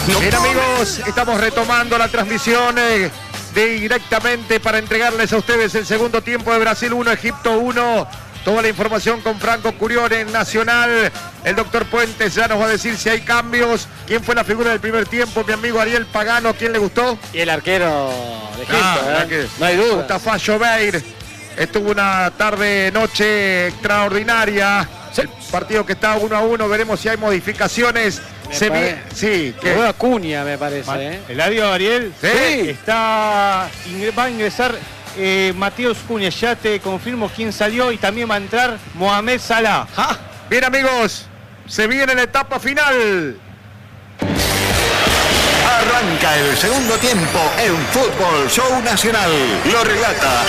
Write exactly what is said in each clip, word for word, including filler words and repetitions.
Bien amigos, estamos retomando la transmisión eh, directamente para entregarles a ustedes el segundo tiempo de Brasil uno, Egipto uno. Toda la información con Franco Curione en Nacional. El doctor Puentes ya nos va a decir si hay cambios. ¿Quién fue la figura del primer tiempo? Mi amigo Ariel Pagano, ¿quién le gustó? Y el arquero de Egipto, ah, ¿eh? que No hay duda. Mustafa Jobeir estuvo una tarde-noche extraordinaria. El partido que está uno a uno, veremos si hay modificaciones. Me Se pare... vi... Sí, que... Nueva Acuña, me parece. ¿eh? Eladio, Ariel. Sí. Está... Va a ingresar eh, Mateus Cunha. Ya te confirmo quién salió y también va a entrar Mohamed Salah. ¡Ja! Bien amigos, se viene la etapa final. Arranca el segundo tiempo en Fútbol Show Nacional. Lo relata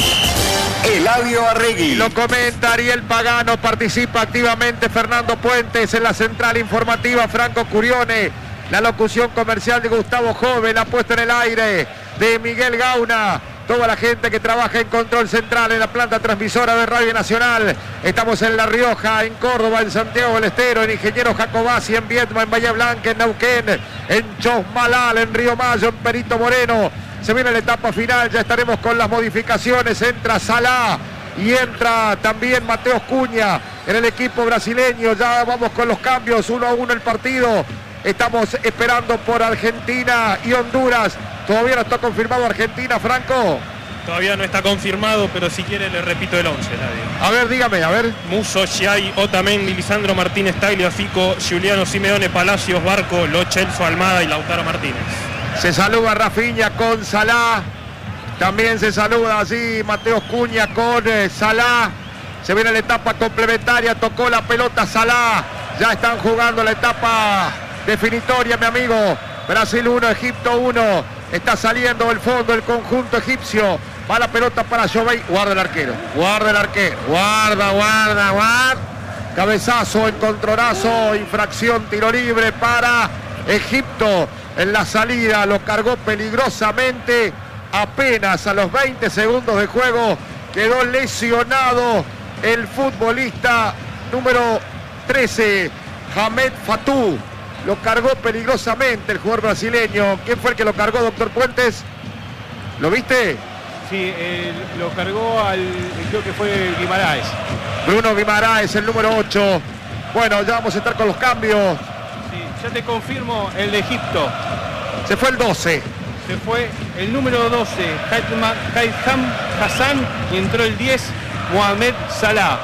Eladio Arregui. Lo comenta Ariel Pagano, participa activamente Fernando Puentes en la central informativa, Franco Curione, la locución comercial de Gustavo Jove, la puesta en el aire de Miguel Gauna, toda la gente que trabaja en control central en la planta transmisora de Radio Nacional. Estamos en La Rioja, en Córdoba, en Santiago del Estero, en Ingeniero Jacobasi, en Viedma, en Bahía Blanca, en Neuquén, en Chosmalal, en Río Mayo, en Perito Moreno. Se viene la etapa final, ya estaremos con las modificaciones. Entra Salah y entra también Mateus Cunha en el equipo brasileño. Ya vamos con los cambios, uno a uno el partido. Estamos esperando por Argentina y Honduras. Todavía no está confirmado Argentina, Franco. Todavía no está confirmado, pero si quiere le repito el once, nadie. A ver, dígame, a ver. Musso, Giai, Otamendi, Lisandro Martínez, Tagliafico, Giuliano Simeone, Palacios, Barco, Lo Celso, Almada y Lautaro Martínez. Se saluda Rafinha con Salah. También se saluda así Mateus Cunha con eh, Salah. Se viene la etapa complementaria. Tocó la pelota Salah. Ya están jugando la etapa definitoria, mi amigo. Brasil uno, Egipto uno. Está saliendo del fondo el conjunto egipcio. Va la pelota para Joveir. Guarda el arquero. Guarda el arquero. Guarda, guarda, guarda. Cabezazo, encontronazo, infracción, tiro libre para Egipto. En la salida lo cargó peligrosamente. Apenas a los veinte segundos de juego quedó lesionado el futbolista número trece, Hamed Fatou. Lo cargó peligrosamente el jugador brasileño. ¿Quién fue el que lo cargó, doctor Puentes? ¿Lo viste? Sí, eh, lo cargó al, creo que fue Guimaraes. Bruno Guimaraes, el número ocho. Bueno, ya vamos a estar con los cambios. Sí, ya te confirmo el de Egipto. Se fue el doce. Se fue el número doce, Haitham Hassan, y entró el diez, Mohamed Salah.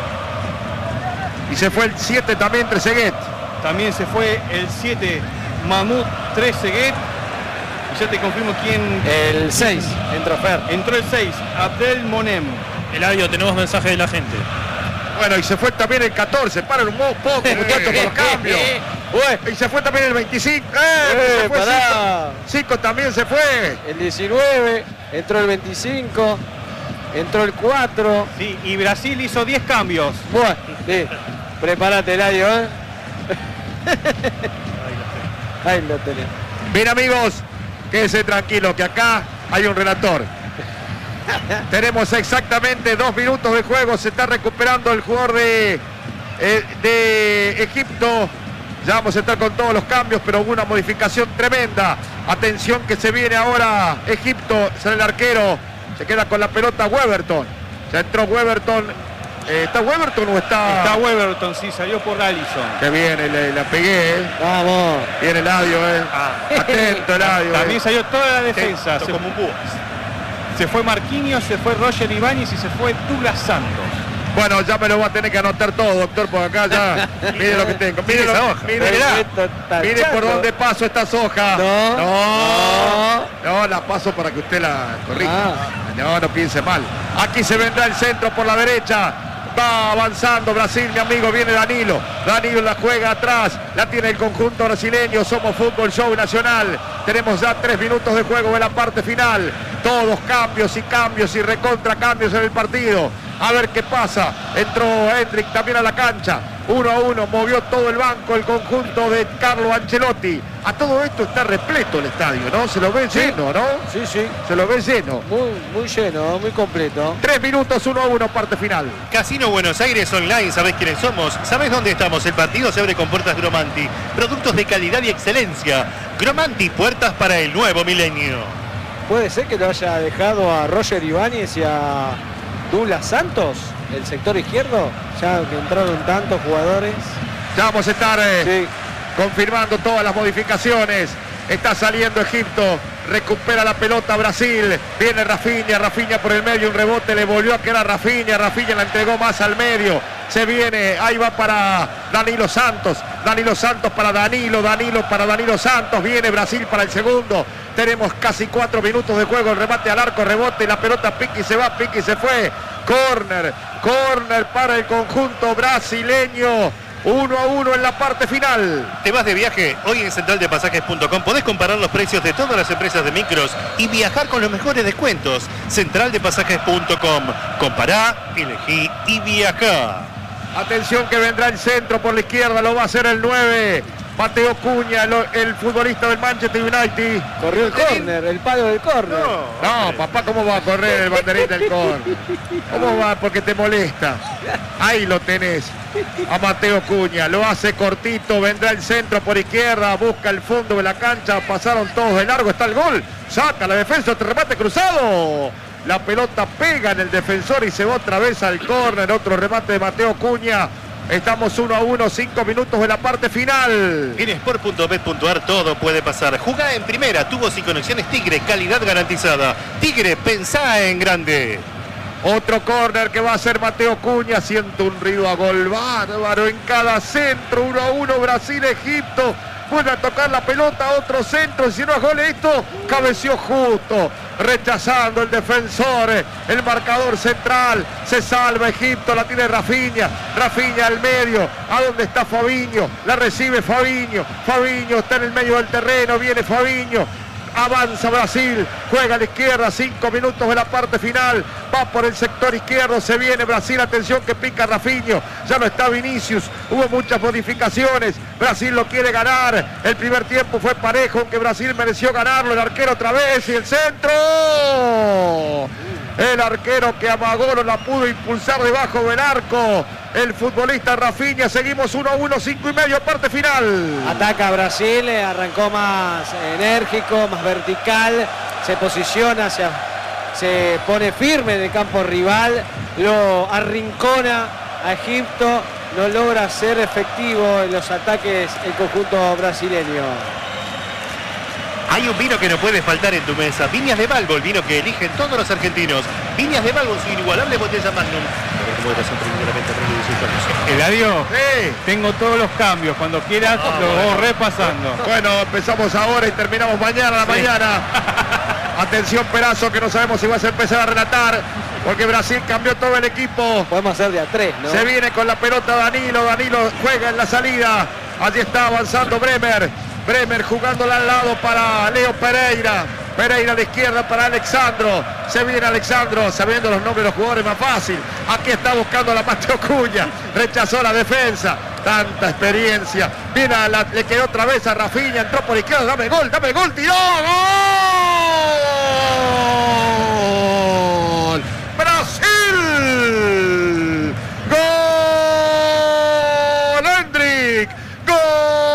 Y se fue el siete también, Trezeguet. También se fue el siete, Mahmoud Trezeguet. Y ya te confirmo quién. El seis, entró Fer. Entró el seis, Abdel Monem. Eladio, tenemos mensaje de la gente. Bueno, y se fue también el catorce. Paren un poco, muchachos, con los cambios. Y se fue también el veinticinco. ¡Eh! Se fue cinco. cinco también se fue. El diecinueve, entró el veinticinco, entró el cuatro. Sí, y Brasil hizo diez cambios. Bueno, sí. Prepárate, Eladio, ¿eh? Ahí lo tenés. Bien, amigos, quédense tranquilos que acá hay un relator. Tenemos exactamente dos minutos de juego. Se está recuperando el jugador de, eh, de Egipto. Ya vamos a estar con todos los cambios, pero hubo una modificación tremenda. Atención que se viene ahora Egipto. Sale el arquero. Se queda con la pelota Weberton. Ya entró Weberton. Eh, ¿Está Weberton o está...? Está Weberton, sí, salió por Allison. Que viene, le, la pegué, ¿eh? Vamos. Viene Eladio, ¿eh? Ah. Atento, Eladio. También eh. salió toda la defensa. Se, como un búho. se fue Marquinhos, se fue Roger Ibáñez y se fue Douglas Santos. Bueno, ya me lo va a tener que anotar todo, doctor, por acá ya. Mire lo que tengo. Mire, lo, mire, mire por dónde paso estas hojas. No. No. No, la paso para que usted la corrija. Ah. No, no piense mal. Aquí se vendrá el centro por la derecha. Va avanzando Brasil, mi amigo, viene Danilo. Danilo la juega atrás, la tiene el conjunto brasileño. Somos Fútbol Show Nacional. Tenemos ya tres minutos de juego en la parte final. Todos cambios y cambios y recontra cambios en el partido. A ver qué pasa. Entró Hendrik también a la cancha. uno a uno, movió todo el banco el conjunto de Carlo Ancelotti. A todo esto está repleto el estadio, ¿no? Se lo ve Sí. lleno, ¿no? Sí, sí. Se lo ve lleno. Muy, muy lleno, muy completo. Tres minutos, uno a uno, parte final. Casino Buenos Aires Online, ¿sabés quiénes somos? ¿Sabés dónde estamos? El partido se abre con puertas Gromanti. Productos de calidad y excelencia. Gromanti, puertas para el nuevo milenio. Puede ser que lo haya dejado a Roger Ibáñez y a Douglas Santos, el sector izquierdo, ya que entraron tantos jugadores. Ya vamos a estar eh, Sí. confirmando todas las modificaciones. Está saliendo Egipto, recupera la pelota Brasil, viene Rafinha, Rafinha por el medio, un rebote, le volvió a quedar Rafinha, Rafinha la entregó más al medio, se viene, ahí va para Danilo Santos, Danilo Santos para Danilo, Danilo para Danilo Santos, viene Brasil para el segundo, tenemos casi cuatro minutos de juego, el remate al arco, rebote, la pelota Piqui se va, Piqui se fue, córner, córner para el conjunto brasileño. Uno a uno en la parte final. ¿Te vas de viaje? Hoy en central de pasajes punto com podés comparar los precios de todas las empresas de micros y viajar con los mejores descuentos. central de pasajes punto com. Compará, elegí y viajá. Atención que vendrá el centro por la izquierda, lo va a hacer el nueve. Mateo Cunha, el, el futbolista del Manchester United. Corrió el córner, el palo del córner. No, papá, ¿cómo va a correr el banderín del córner? ¿Cómo va? Porque te molesta. Ahí lo tenés. A Mateo Cunha, lo hace cortito, vendrá el centro por izquierda, busca el fondo de la cancha, pasaron todos de largo, está el gol, saca la defensa, otro remate cruzado, la pelota pega en el defensor y se va otra vez al córner, otro remate de Mateo Cunha. Estamos uno a uno, cinco minutos de la parte final. En sport punto bet punto ar todo puede pasar. Jugá en primera, tubos y conexiones Tigre, calidad garantizada. Tigre, pensá en grande. Otro córner que va a hacer Mateo Cunha, siente un ruido a gol bárbaro en cada centro, uno a uno Brasil-Egipto, vuelve a tocar la pelota, otro centro, si no es gol esto, cabeció justo, rechazando el defensor, el marcador central, se salva Egipto, la tiene Rafinha, Rafinha al medio, ¿a dónde está Fabinho? La recibe Fabinho, Fabinho está en el medio del terreno, viene Fabinho, avanza Brasil, juega a la izquierda, cinco minutos de la parte final, va por el sector izquierdo, se viene Brasil, atención que pica Rafinho, ya no está Vinicius, hubo muchas modificaciones, Brasil lo quiere ganar, el primer tiempo fue parejo, aunque Brasil mereció ganarlo, el arquero otra vez y el centro, el arquero que amagó no la pudo impulsar debajo del arco, el futbolista Rafinha, seguimos uno a uno, cinco y medio, parte final. Ataca Brasil, arrancó más enérgico, más vertical, se posiciona, se, se pone firme en el campo rival, lo arrincona a Egipto, no logra ser efectivo en los ataques el conjunto brasileño. Hay un vino que no puede faltar en tu mesa. Viñas de Balbo, el vino que eligen todos los argentinos. Viñas de Balbo, su inigualable botella Magnum. Eladio, Sí. tengo todos los cambios. Cuando quieras, Ah, los bueno. voy repasando. Bueno, empezamos ahora y terminamos mañana a la mañana. Atención Perazo, que no sabemos si vas a empezar a relatar, porque Brasil cambió todo el equipo. Podemos hacer de a tres, ¿no? Se viene con la pelota Danilo, Danilo juega en la salida. Allí está avanzando Bremer. Bremer jugándola al lado para Leo Pereira. Pereira a la izquierda para Alexandro. Se viene Alexandro, sabiendo los nombres de los jugadores más fácil. Aquí está buscando la Mateo Cunha. Rechazó la defensa. Tanta experiencia. Viene a la, le quedó otra vez a Rafinha. Entró por izquierda. Dame gol, dame gol. Tiró. ¡Gol!